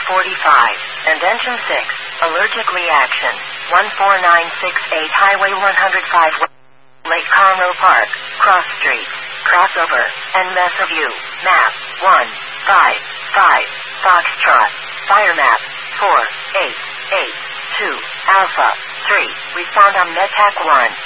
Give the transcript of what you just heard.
45, and engine 6, allergic reaction, 14968 Highway 105 Lake Conroe Park, Cross Street, crossover, and mess of you, map, 155, Foxtrot, fire map, 4882, Alpha, 3, respond on MedTac 1.